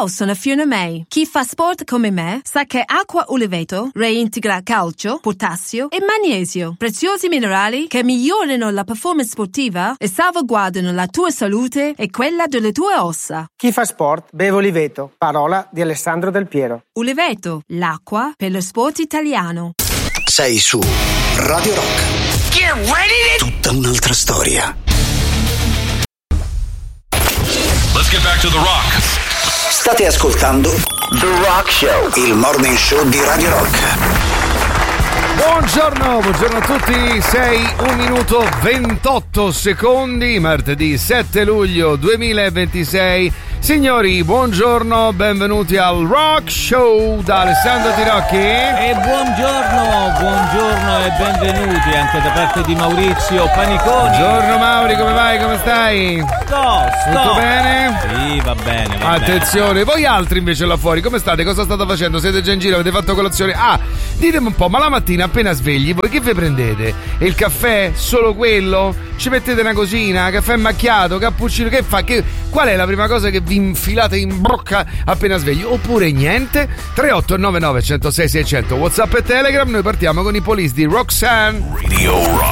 Ciao, sono Fiona May. Chi fa sport come me sa che acqua Oliveto reintegra calcio, potassio e magnesio, preziosi minerali che migliorano la performance sportiva e salvaguardano la tua salute e quella delle tue ossa. Chi fa sport beve Oliveto, parola di Alessandro Del Piero. Oliveto, l'acqua per lo sport italiano. Sei su Radio Rock. Get ready to... Tutta un'altra storia. Let's get back to the rock. State ascoltando The Rock Show, il morning show di Radio Rock. Buongiorno a tutti, 1 minuto 28 secondi, martedì 7 luglio 2026. Signori, buongiorno, benvenuti al Rock Show da Alessandro Tirocchi. E buongiorno e benvenuti anche da parte di Maurizio Paniconi. Buongiorno Mauri, come vai, come stai? Sto. Tutto bene? Sì, va bene. Attenzione, voi altri invece là fuori, come state? Cosa state facendo? Siete già in giro? Avete fatto colazione? Ditemi un po', ma la mattina appena svegli, voi che vi prendete? E il caffè? Solo quello? Ci mettete una cosina? Caffè macchiato? Cappuccino? Che fa? Qual è la prima cosa che vi infilate in bocca appena svegli? Oppure niente? 3899 106 600 WhatsApp e Telegram. Noi partiamo con i Police di Roxanne. Radio Rock.